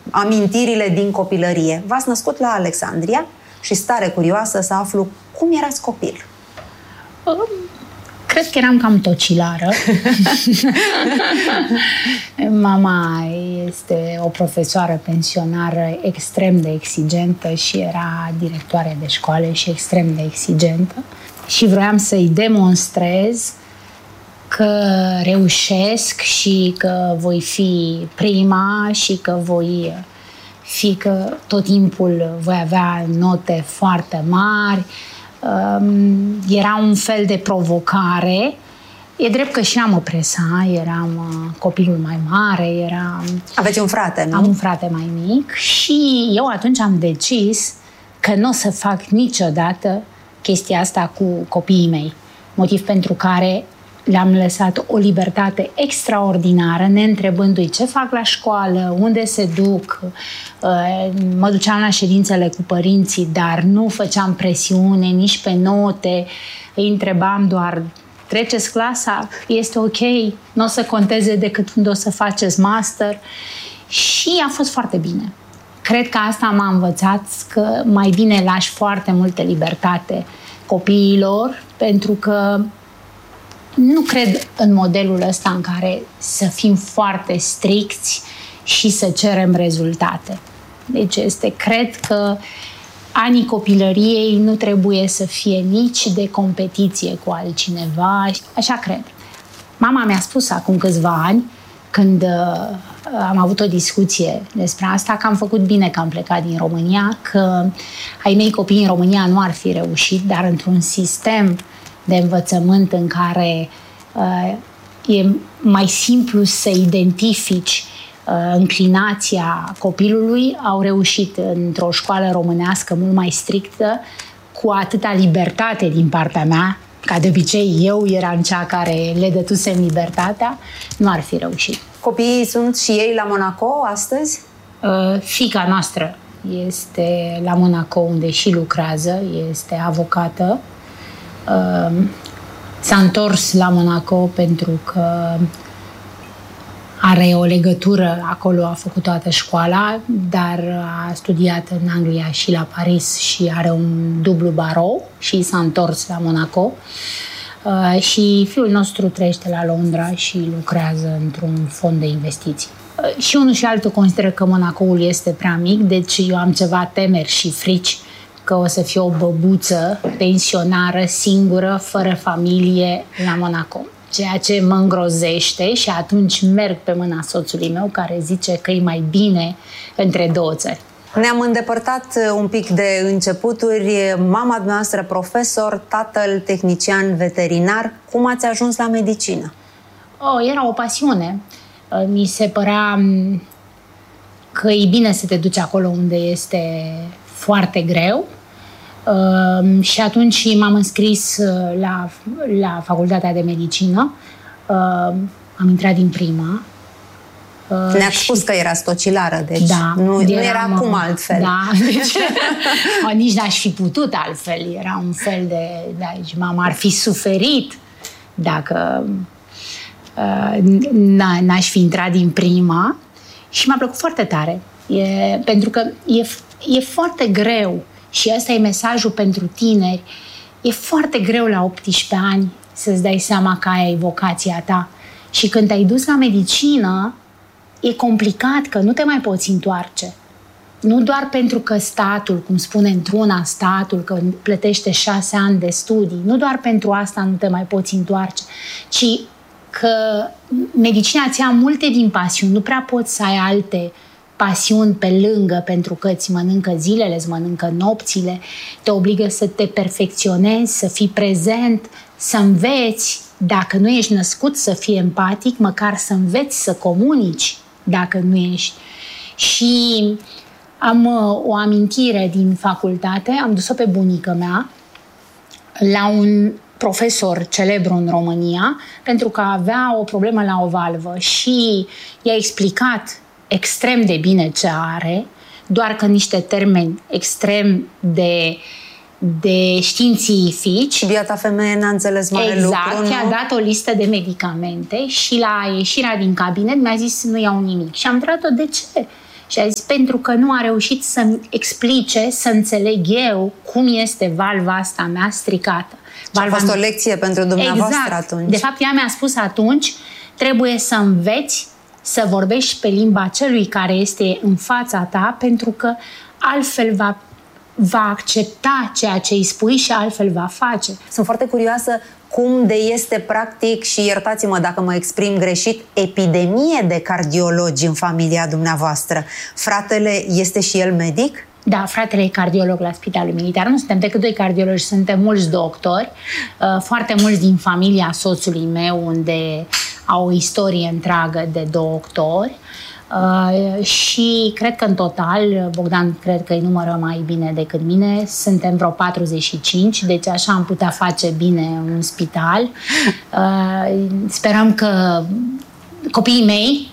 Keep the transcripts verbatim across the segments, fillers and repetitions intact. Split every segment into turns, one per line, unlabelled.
amintirile din copilărie. V-ați născut la Alexandria și stare curioasă să aflu cum erați copil.
Cred că eram cam tocilară. Mama este o profesoară pensionară extrem de exigentă și era directoare de școală și extrem de exigentă. Și vroiam să-i demonstrez că reușesc și că voi fi prima și că voi fi că tot timpul voi avea note foarte mari. Era un fel de provocare. E drept că și ea mă presa, eram copilul mai mare, eram...
Aveți un frate, nu?
Am un frate mai mic și eu atunci am decis că nu o să fac niciodată chestia asta cu copiii mei. Motiv pentru care le-am lăsat o libertate extraordinară, neîntrebându-i ce fac la școală, unde se duc. Mă duceam la ședințele cu părinții, dar nu făceam presiune nici pe note. Îi întrebam doar, treceți clasa? Este ok? Nu o să conteze decât unde o să faceți master? Și a fost foarte bine. Cred că asta m-a învățat că mai bine lași foarte multă libertate copiilor, pentru că nu cred în modelul ăsta în care să fim foarte stricți și să cerem rezultate. Deci este, cred că anii copilăriei nu trebuie să fie nici de competiție cu altcineva. Așa cred. Mama mi-a spus acum câțiva ani, când uh, am avut o discuție despre asta, că am făcut bine că am plecat din România, că ai mei copii în România nu ar fi reușit, dar într-un sistem de învățământ în care uh, e mai simplu să identifici uh, înclinația copilului, au reușit într-o școală românească mult mai strictă, cu atâta libertate din partea mea, ca de obicei eu eram cea care le dătusem libertatea, nu ar fi reușit.
Copiii sunt și ei la Monaco astăzi?
Uh, fiica noastră este la Monaco, unde și lucrează, este avocată. Uh, s-a întors la Monaco pentru că are o legătură, acolo a făcut toată școala, dar a studiat în Anglia și la Paris și are un dublu barou și s-a întors la Monaco. Uh, și fiul nostru trăiește la Londra și lucrează într-un fond de investiții. Uh, și unul și altul consideră că Monacoul este prea mic, deci eu am ceva temeri și frici că o să fie o băbuță pensionară, singură, fără familie la Monaco. Ceea ce mă îngrozește și atunci merg pe mâna soțului meu, care zice că e mai bine între două țări.
Ne-am îndepărtat un pic de începuturi. Mama noastră profesor, tatăl tehnician veterinar. Cum ați ajuns la medicină?
Oh, era o pasiune. Mi se părea că e bine să te duci acolo unde este foarte greu. Uh, și atunci m-am înscris la, la facultatea de medicină. Uh, am intrat din prima.
Uh, Ne-ați și... spus că era stocilară, deci
da,
nu,
eram,
nu era cum altfel.
Da, deci, nici n-aș fi putut altfel. Era un fel de... Deci mama ar fi suferit dacă uh, n-aș fi intrat din prima. Și mi-a plăcut foarte tare. E, pentru că e, e foarte greu. Și ăsta e mesajul pentru tineri. E foarte greu la optsprezece ani să-ți dai seama că aia e vocația ta. Și când te-ai dus la medicină, e complicat, că nu te mai poți întoarce. Nu doar pentru că statul, cum spune într-una statul, că plătește șase ani de studii, nu doar pentru asta nu te mai poți întoarce, ci că medicina ți ia multe din pasiuni, nu prea poți să ai alte pasiuni pe lângă, pentru că îți mănâncă zilele, îți mănâncă nopțile, te obligă să te perfecționezi, să fii prezent, să înveți, dacă nu ești născut să fii empatic, măcar să înveți să comunici dacă nu ești. Și am o amintire din facultate, am dus-o pe bunica mea la un profesor celebru în România, pentru că avea o problemă la o valvă și i-a explicat extrem de bine ce are, doar că niște termeni extrem de, de științifici.
Și biata femeie n-a înțeles mare
exact,
lucru. Exact,
i-a dat o listă de medicamente și la ieșirea din cabinet mi-a zis nu iau nimic. Și am întrebat-o de ce? Și a zis, pentru că nu a reușit să-mi explice, să înțeleg eu cum este valva asta mea stricată.
Valva... A fost o lecție pentru dumneavoastră
exact.
atunci.
De fapt, ea mi-a spus atunci, trebuie să înveți să vorbești pe limba celui care este în fața ta, pentru că altfel va, va accepta ceea ce îi spui și altfel va face.
Sunt foarte curioasă cum de este practic, și iertați-mă dacă mă exprim greșit, epidemie de cardiologi în familia dumneavoastră. Fratele este și el medic?
Da, fratele e cardiolog la Spitalul Militar. Nu suntem decât doi cardiologi, suntem mulți doctori, foarte mulți din familia soțului meu, unde au o istorie întreagă de doctori. Uh, și cred că în total, Bogdan cred că îi numără mai bine decât mine, suntem vreo patruzeci și cinci, deci așa am putea face bine un spital. Uh, sperăm că copiii mei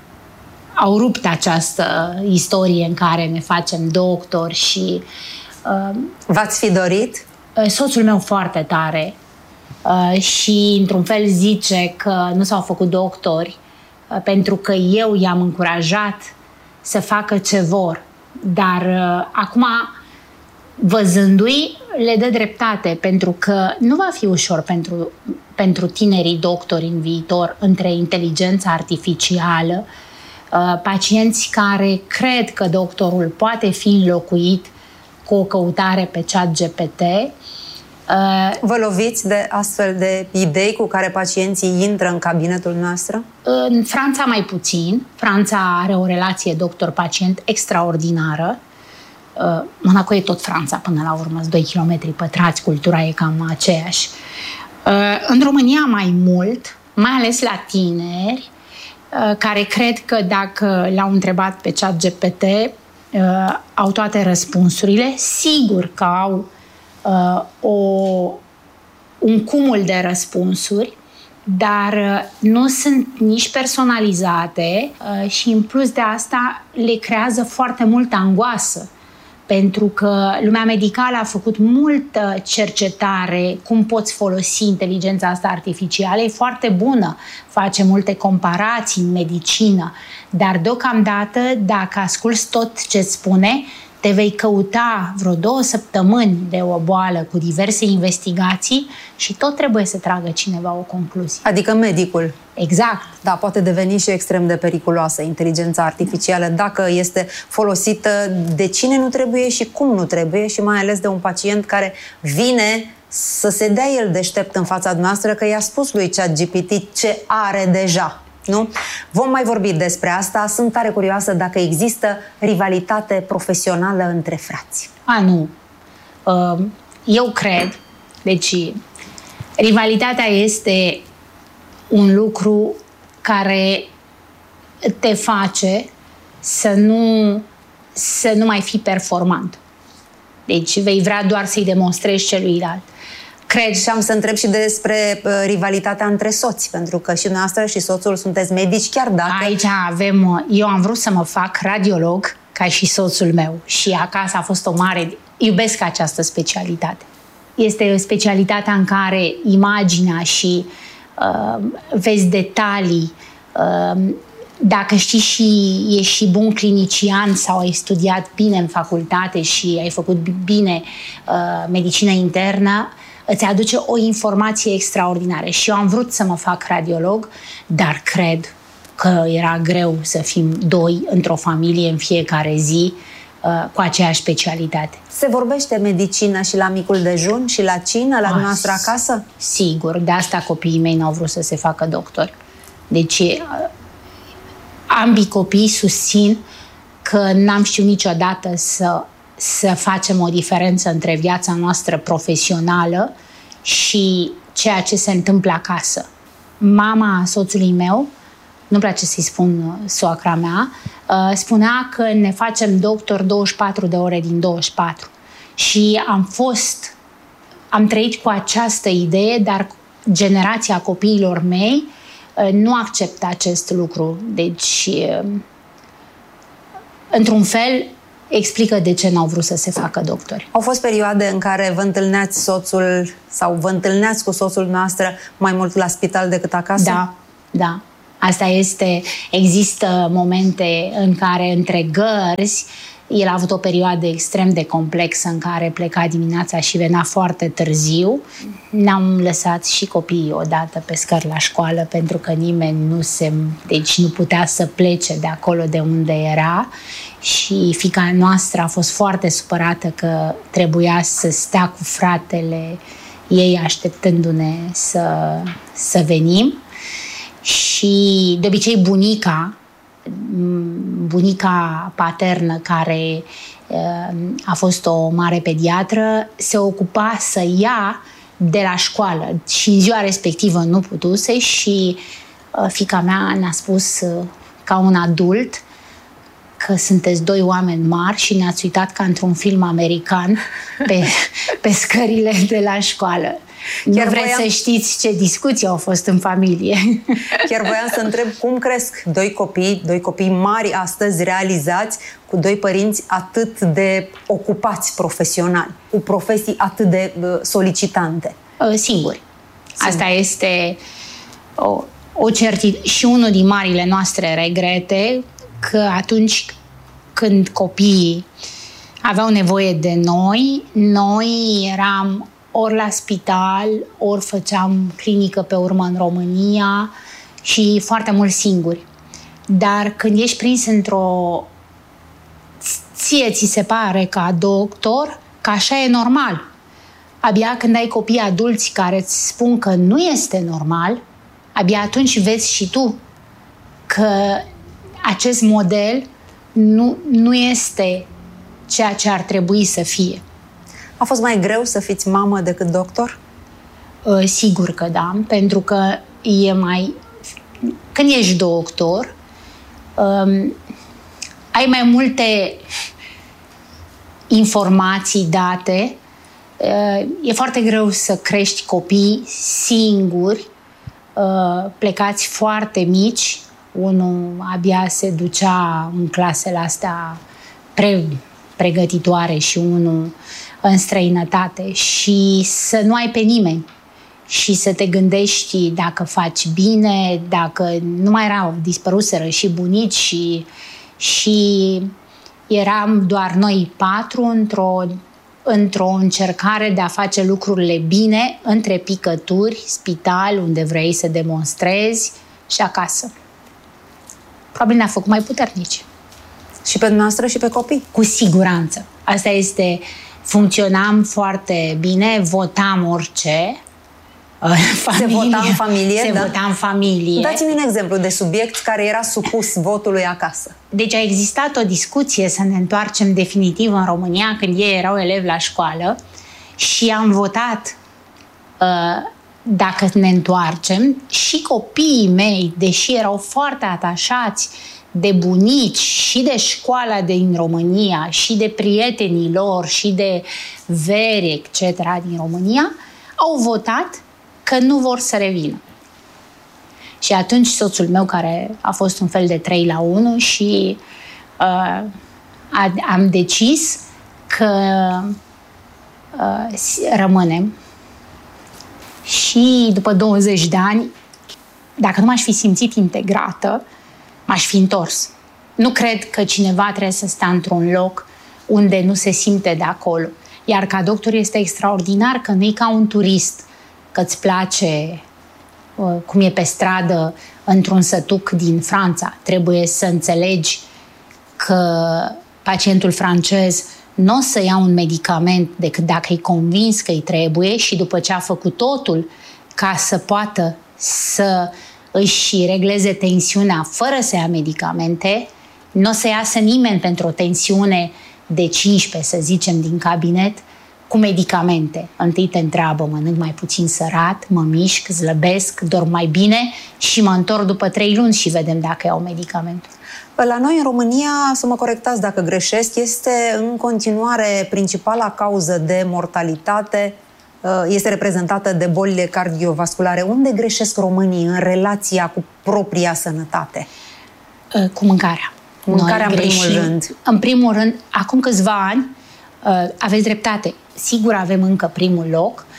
au rupt această istorie în care ne facem doctori și... Uh,
V-ați fi dorit?
Uh, soțul meu foarte tare uh, și într-un fel zice că nu s-au făcut doctori pentru că eu i-am încurajat să facă ce vor. Dar uh, acum, văzându-i, le dă dreptate, pentru că nu va fi ușor pentru, pentru tinerii doctori în viitor, între inteligența artificială, uh, pacienți care cred că doctorul poate fi înlocuit cu o căutare pe chat G P T.
Vă loviți de astfel de idei cu care pacienții intră în cabinetul nostru?
În Franța mai puțin. Franța are o relație doctor-pacient extraordinară. Monaco e tot Franța până la urmă, doi kilometri pătrați, cultura e cam aceeași. În România mai mult, mai ales la tineri, care cred că dacă l-au întrebat pe chat G P T, au toate răspunsurile. Sigur că au Uh, o, un cumul de răspunsuri, dar uh, nu sunt nici personalizate uh, și în plus de asta le creează foarte multă angoasă, pentru că lumea medicală a făcut multă cercetare cum poți folosi inteligența asta artificială, e foarte bună, face multe comparații în medicină, dar deocamdată dacă asculți tot ce spune, te vei căuta vreo două săptămâni de o boală cu diverse investigații și tot trebuie să tragă cineva o concluzie.
Adică medicul.
Exact.
Da, poate deveni și extrem de periculoasă inteligența artificială dacă este folosită de cine nu trebuie și cum nu trebuie, și mai ales de un pacient care vine să se dea el deștept în fața noastră că i-a spus lui ChatGPT ce are deja. Nu? Vom mai vorbi despre asta. Sunt tare curioasă dacă există rivalitate profesională între frați.
A, nu. Eu cred, deci rivalitatea este un lucru care te face să nu, să nu mai fii performant. Deci vei vrea doar să-i demonstrezi celuilalt.
Cred, și am să întreb și despre uh, rivalitatea între soți, pentru că și dumneavoastră și soțul sunteți medici, chiar dacă...
Aici avem... Eu am vrut să mă fac radiolog, ca și soțul meu, și acasă a fost o mare... Iubesc această specialitate. Este specialitatea în care imaginea și uh, vezi detalii, uh, dacă știi și ești și bun clinician sau ai studiat bine în facultate și ai făcut bine uh, medicină internă, îți aduce o informație extraordinară. Și eu am vrut să mă fac radiolog, dar cred că era greu să fim doi într-o familie în fiecare zi uh, cu aceeași specialitate.
Se vorbește medicină și la micul dejun și la cină, la dumneavoastră acasă?
Sigur, de asta copiii mei n-au vrut să se facă doctori. Deci uh, ambii copii susțin că n-am știut niciodată să să facem o diferență între viața noastră profesională și ceea ce se întâmplă acasă. Mama soțului meu, nu-mi place să-i spun soacra mea, spunea că ne facem doctor douăzeci și patru de ore din douăzeci și patru. Și am fost, am trăit cu această idee, dar generația copiilor mei nu acceptă acest lucru. Deci, într-un fel, explică de ce n-au vrut să se facă doctori.
Au fost perioade în care vă întâlneați soțul sau vă întâlneați cu soțul noastră mai mult la spital decât acasă?
Da, da. Asta este, există momente în care între gărzi, el a avut o perioadă extrem de complexă în care pleca dimineața și venea foarte târziu. Ne-am lăsat și copiii odată pe scări la școală pentru că nimeni nu se, deci nu putea să plece de acolo de unde era și fiica noastră a fost foarte supărată că trebuia să stea cu fratele ei așteptându-ne să, să venim. Și de obicei bunica, bunica paternă, care a fost o mare pediatră, se ocupa să ia de la școală și în ziua respectivă nu putuse și fiica mea ne-a spus ca un adult că sunteți doi oameni mari și ne-ați uitat ca într-un film american pe, pe scările de la școală. Chiar nu vreți voiam... să știți ce discuții au fost în familie.
Chiar voiam să întreb cum cresc doi copii, doi copii mari astăzi, realizați, cu doi părinți atât de ocupați profesional, cu profesii atât de uh, solicitante.
Singuri. Singuri. Asta este o, o certitudine. Și unul din marile noastre regrete, că atunci când copiii aveau nevoie de noi, noi eram ori la spital, ori făceam clinică pe urmă în România și foarte mult singuri. Dar când ești prins într-o... ție ți se pare ca doctor că așa e normal. Abia când ai copii adulți care îți spun că nu este normal, abia atunci vezi și tu că acest model nu, nu este ceea ce ar trebui să fie.
A fost mai greu să fiți mamă decât doctor?
Uh, sigur că da, pentru că e mai... Când ești doctor, um, ai mai multe informații date. Uh, e foarte greu să crești copii singuri, uh, plecați foarte mici. Unul abia se ducea în clasele astea pre, pregătitoare și unul în străinătate și să nu ai pe nimeni și să te gândești dacă faci bine, dacă nu mai erau, dispăruseră și bunici și, și eram doar noi patru într-o, într-o încercare de a face lucrurile bine între picături, spital, unde vrei să demonstrezi și acasă. Probabil ne-a făcut mai puternici.
Și pe dumneavoastră și pe copii?
Cu siguranță. Asta este... Funcționam foarte bine, votam orice.
Familie, se vota în familie?
Se
da?
vota în familie.
Dați-mi un exemplu de subiect care era supus votului acasă.
Deci a existat o discuție să ne întoarcem definitiv în România când ei erau elevi la școală și am votat uh, dacă ne întoarcem și copiii mei, deși erau foarte atașați de bunici și de școala din România și de prietenii lor și de veri, et cetera din România, au votat că nu vor să revină. Și atunci soțul meu, care a fost un fel de trei la unu și uh, a, am decis că uh, rămânem. Și după douăzeci de ani, dacă nu m-aș fi simțit integrată, m-aș fi întors. Nu cred că cineva trebuie să stea într-un loc unde nu se simte de acolo. Iar ca doctor este extraordinar că nu e ca un turist, că îți place uh, cum e pe stradă într-un sătuc din Franța. Trebuie să înțelegi că pacientul francez nu o să ia un medicament decât dacă e convins că îi trebuie și după ce a făcut totul ca să poată să își regleze tensiunea fără să ia medicamente, nu o să iasă nimeni pentru o tensiune de cincisprezece, să zicem, din cabinet, cu medicamente. Întâi te întreabă, mănânc mai puțin sărat, mă mișc, slăbesc, dorm mai bine și mă întorc după trei luni și vedem dacă iau medicamentul.
La noi, în România, să mă corectați dacă greșesc, este în continuare principala cauză de mortalitate, este reprezentată de bolile cardiovasculare. Unde greșesc românii în relația cu propria sănătate?
Cu mâncarea.
Cu mâncarea în primul rând.
În primul rând, acum câțiva ani, aveți dreptate, sigur avem încă primul loc,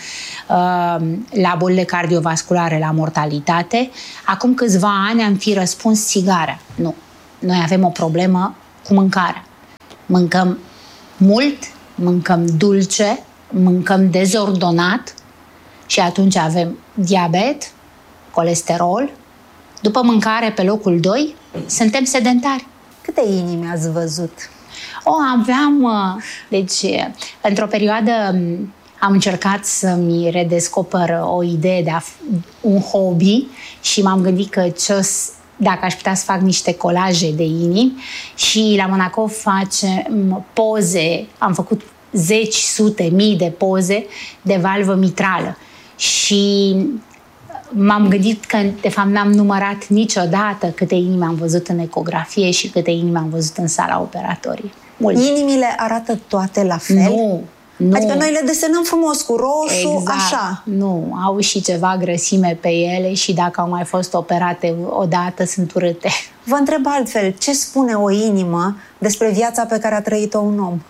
la bolile cardiovasculare, la mortalitate. Acum câțiva ani am fi răspuns țigara. Nu. Noi avem o problemă cu mâncarea. Mâncăm mult, mâncăm dulce, mâncăm dezordonat și atunci avem diabet, colesterol. După mâncare, pe locul doi, suntem sedentari.
Câte inimi ați văzut?
O, aveam... Deci, într-o perioadă am încercat să-mi redescoper o idee de a, un hobby și m-am gândit că ce dacă aș putea să fac niște colaje de inimi și la Monaco facem poze, am făcut zeci, sute, mii de poze de valvă mitrală și m-am gândit că de fapt n-am numărat niciodată câte inimi am văzut în ecografie și câte inimi am văzut în sala operatorie. Mult.
Inimile arată toate la fel?
Nu. Nu.
Adică noi le desenăm frumos cu roșu,
exact.
Așa.
Nu, au și ceva grăsime pe ele și dacă au mai fost operate odată sunt urâte.
Vă întreb altfel, ce spune o inimă despre viața pe care a trăit-o un om?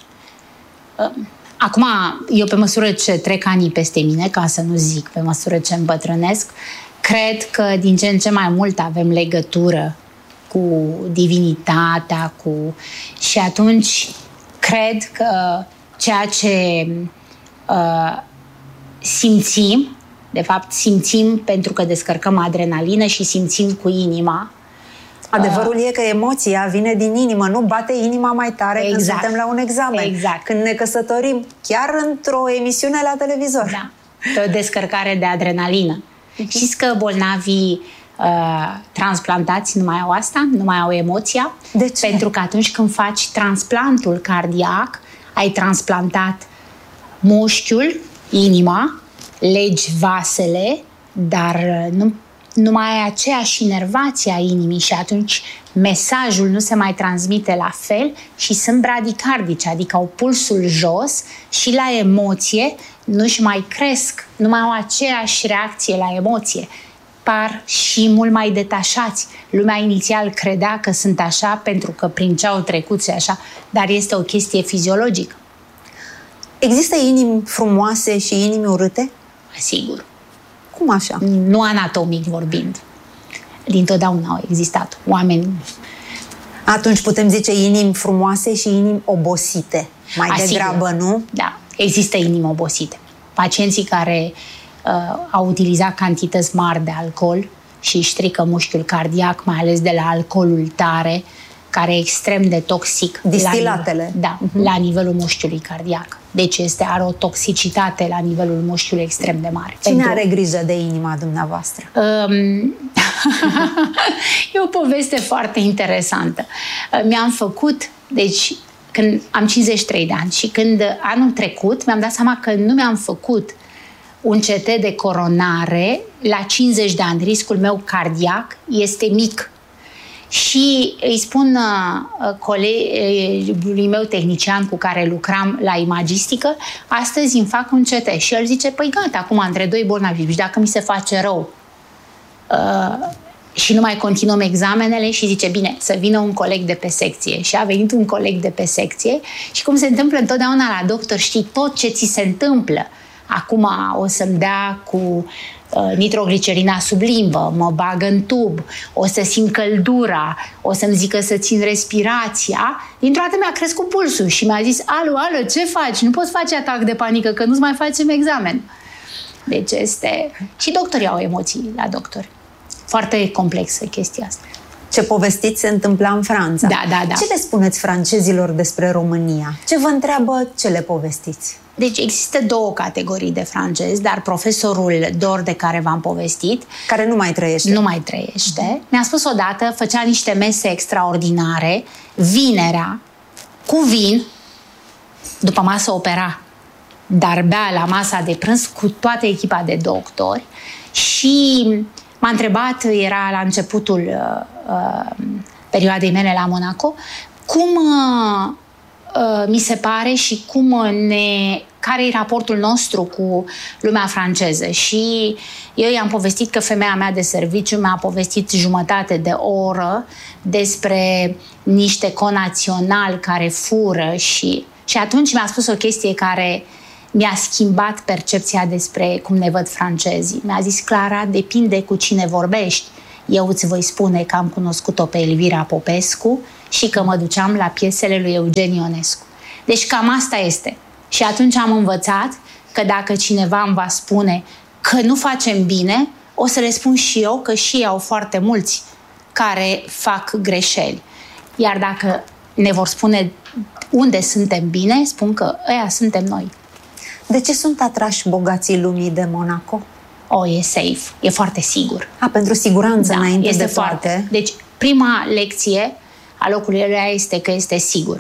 Acum, eu pe măsură ce trec anii peste mine, ca să nu zic pe măsură ce îmbătrânesc, cred că din ce în ce mai mult avem legătură cu divinitatea, cu... și atunci cred că ceea ce uh, simțim, de fapt simțim pentru că descărcăm adrenalină și simțim cu inima.
Adevărul uh, e că emoția vine din inimă, nu bate inima mai tare exact. Când suntem la un examen.
Exact.
Când ne căsătorim, chiar într-o emisiune la televizor.
Da, pe o descărcare de adrenalină. Uh-huh. Știți că bolnavii uh, transplantați nu mai au asta, nu mai au emoția?
De ce?
Pentru că atunci când faci transplantul cardiac, ai transplantat mușchiul, inima, legi vasele, dar nu, nu mai ai aceeași inervație a inimii și atunci mesajul nu se mai transmite la fel și sunt bradicardice, adică au pulsul jos și la emoție nu-și mai cresc, nu mai au aceeași reacție la emoție. Par și mult mai detașați. Lumea inițial credea că sunt așa pentru că prin ce au trecut și așa, dar este o chestie fiziologică.
Există inimi frumoase și inimi urâte?
Sigur.
Cum așa?
Nu anatomic vorbind. Dintotdeauna au existat oameni.
Atunci putem zice inimi frumoase și inimi obosite. Mai A, degrabă, sigur. Nu?
Da, există inimi obosite. Pacienții care Uh, au utilizat cantități mari de alcool și își strică mușchiul cardiac, mai ales de la alcoolul tare, care e extrem de toxic.
Distilatele.
La, da, uh-huh. la nivelul mușchiului cardiac. Deci este, are o toxicitate la nivelul mușchiului extrem de mare.
Cine Pentru... are grijă de inima dumneavoastră? Um...
e o poveste foarte interesantă. Mi-am făcut, deci când am cincizeci și trei de ani și când anul trecut mi-am dat seama că nu mi-am făcut un C T de coronare la cincizeci de ani. Riscul meu cardiac este mic. Și îi spun uh, colegului meu tehnician cu care lucram la imagistică, astăzi îmi fac un C T. Și el zice, păi gata, acum între doi bolnavi, și dacă mi se face rău uh, și nu mai continuăm examenele, și zice, bine, să vină un coleg de pe secție. Și a venit un coleg de pe secție și cum se întâmplă întotdeauna la doctor, știi tot ce ți se întâmplă. Acum o să-mi dea cu uh, nitroglicerina sub limbă, mă bagă în tub, o să simt căldura, o să-mi zică să țin respirația. Dintr-o dată mi-a crescut pulsul și mi-a zis, alo, alo, ce faci? Nu poți face atac de panică, că nu-ți mai facem examen. Deci este... Și doctorii au emoții la doctori. Foarte complexă chestia asta.
Ce povestiți se întâmpla în Franța.
Da, da, da.
Ce le spuneți francezilor despre România? Ce vă întreabă, ce le povestiți?
Deci există două categorii de francezi, dar profesorul Dor de care v-am povestit,
care nu mai trăiește,
nu mai trăiește, mi-a spus odată, făcea niște mese extraordinare, vinerea, cu vin, după masă opera, dar bea la masa de prânz cu toată echipa de doctori și m-a întrebat, era la începutul uh, uh, perioadei mele la Monaco, cum... Uh, mi se pare și cum ne, care e raportul nostru cu lumea franceză. Și eu i-am povestit că femeia mea de serviciu mi-a povestit jumătate de oră despre niște conaționali care fură și, și atunci mi-a spus o chestie care mi-a schimbat percepția despre cum ne văd francezii. Mi-a zis: Clara, depinde cu cine vorbești. Eu îți voi spune că am cunoscut-o pe Elvira Popescu și că mă duceam la piesele lui Eugen Ionescu. Deci cam asta este. Și atunci am învățat că dacă cineva îmi va spune că nu facem bine, o să le spun și eu că și ei au foarte mulți care fac greșeli. Iar dacă ne vor spune unde suntem bine, spun că ăia suntem noi.
De ce sunt atrași bogații lumii de Monaco?
O, e safe, e foarte sigur.
A, pentru siguranță,
da,
înainte
este
de
foarte.
toate.
Deci, prima lecție a locului ăla este că este sigur.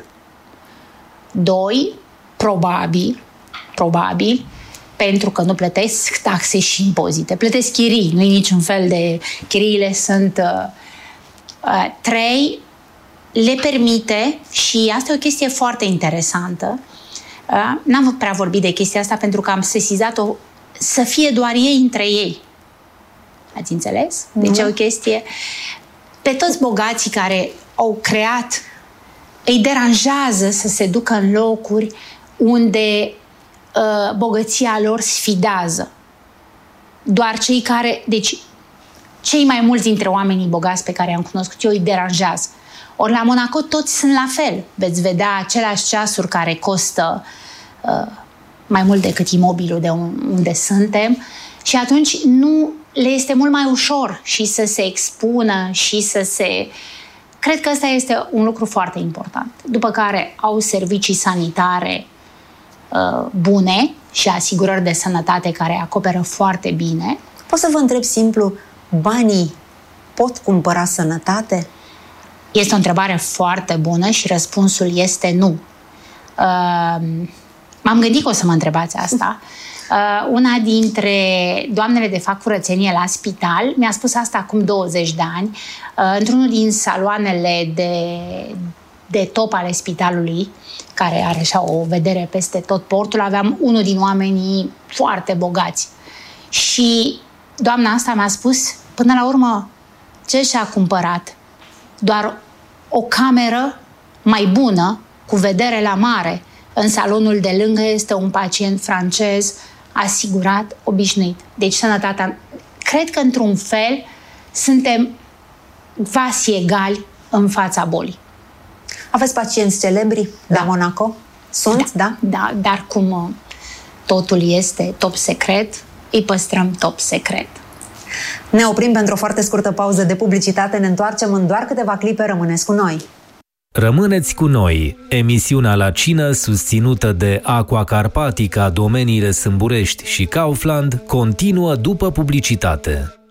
Doi, probabil, probabil, pentru că nu plătesc taxe și impozite. Plătesc chirii, nu e niciun fel de... Chiriile sunt... Uh, uh, trei, le permite, și asta e o chestie foarte interesantă, uh, n-am prea vorbit de chestia asta pentru că am sesizat-o, să fie doar ei între ei. Ați înțeles? Deci mm-hmm. e o chestie... Pe toți bogații care au creat, îi deranjează să se ducă în locuri unde uh, bogăția lor sfidează. Doar cei care... Deci, cei mai mulți dintre oamenii bogați pe care i-am cunoscut eu îi deranjează. Ori la Monaco toți sunt la fel. Veți vedea aceleași ceasuri care costă uh, mai mult decât imobilul de unde suntem și atunci nu le este mult mai ușor și să se expună și să se... Cred că ăsta este un lucru foarte important. După care au servicii sanitare uh, bune și asigurări de sănătate care acoperă foarte bine.
Pot să vă întreb simplu, banii pot cumpăra sănătate?
Este o întrebare foarte bună și răspunsul este nu. Uh, m-am gândit că o să mă întrebați asta. Uh, una dintre doamnele de fac curățenie la spital mi-a spus asta acum douăzeci de ani, uh, într-unul din saloanele de, de top ale spitalului, care are așa o vedere peste tot portul, aveam unul din oamenii foarte bogați. Și doamna asta mi-a spus, până la urmă, ce și-a cumpărat? Doar o cameră mai bună, cu vedere la mare. În salonul de lângă este un pacient francez asigurat, obișnuit. Deci sănătatea... Cred că, într-un fel, suntem vasi egali în fața bolii.
Aveți pacienți celebri da. la Monaco? Sunt, da?
Da, da, dar cum totul este top secret, îi păstrăm top secret.
Ne oprim pentru o foarte scurtă pauză de publicitate, ne întoarcem în doar câteva clipe, rămâneți cu noi.
Rămâneți cu noi, emisiunea La Cină, susținută de Aqua Carpatica, domeniile Sâmburești și Kaufland, continuă după publicitate.